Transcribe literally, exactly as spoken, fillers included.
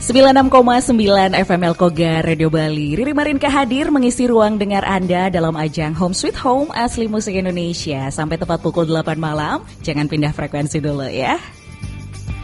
sembilan puluh enam koma sembilan F M Elkoga Radio Bali. Riri Marinka hadir mengisi ruang dengar Anda dalam ajang Home Sweet Home Asli Musik Indonesia. Sampai tepat pukul delapan malam, jangan pindah frekuensi dulu ya.